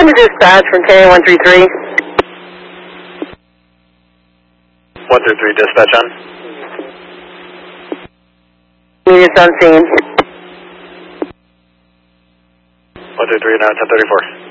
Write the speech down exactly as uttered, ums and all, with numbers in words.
to dispatch from K A one three three. one three three, dispatch on. Units on scene. one three three, now ten thirty-four.